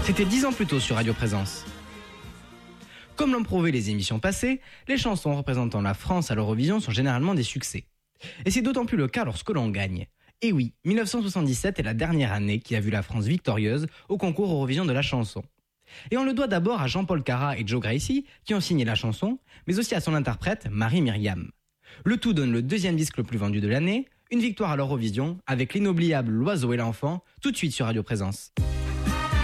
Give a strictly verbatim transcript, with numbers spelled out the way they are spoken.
C'était dix ans plus tôt sur Radio Présence. Comme l'ont prouvé les émissions passées, les chansons représentant la France à l'Eurovision sont généralement des succès. Et c'est d'autant plus le cas lorsque l'on gagne. Et oui, dix-neuf cent soixante-dix-sept est la dernière année qui a vu la France victorieuse au concours Eurovision de la chanson. Et on le doit d'abord à Jean-Paul Carat et Joe Gracie qui ont signé la chanson, mais aussi à son interprète Marie-Myriam. Le tout donne le deuxième disque le plus vendu de l'année, une victoire à l'Eurovision avec l'inoubliable L'Oiseau et l'Enfant, tout de suite sur Radio Présence.